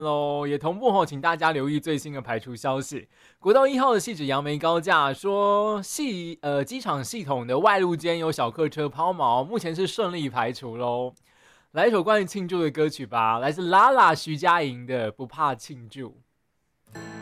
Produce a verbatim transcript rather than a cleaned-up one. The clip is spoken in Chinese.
喽，也同步吼，请大家留意最新的排除消息。国道一号的汐止杨梅高架说系呃机场系统的外路间有小客车抛锚，目前是顺利排除喽。来一首关于庆祝的歌曲吧，来自 Lala 徐佳莹的《不怕庆祝》。